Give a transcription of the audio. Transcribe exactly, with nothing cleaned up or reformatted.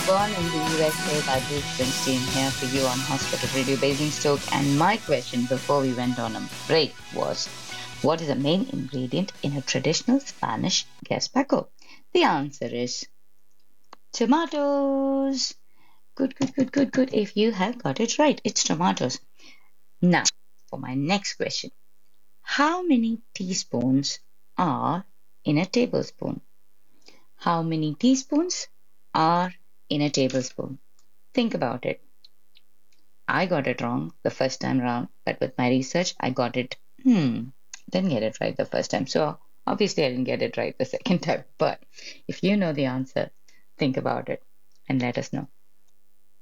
Born in the U S A by Bruce Springsteen here for you on Hospital Radio Basingstoke. And my question before we went on a break was, what is the main ingredient in a traditional Spanish gazpacho? The answer is tomatoes. Good, good, good, good, good. If you have got it right, it's tomatoes. Now, for my next question. How many teaspoons are in a tablespoon? How many teaspoons are in a tablespoon? Think about it. I got it wrong the first time round, but with my research, I got it, hmm, didn't get it right the first time. So obviously, I didn't get it right the second time. But if you know the answer, think about it and let us know.